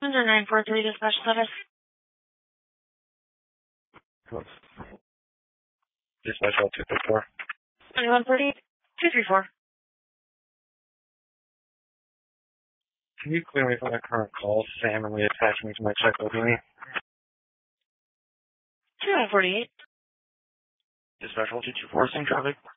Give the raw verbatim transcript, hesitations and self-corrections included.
nine four three dispatch status. Dispatch all two three four. one forty, two three four. Can you clear me from that current call? Sam and Lee attached me to my check with me. two forty-eight. Dispatch all two two four, same traffic.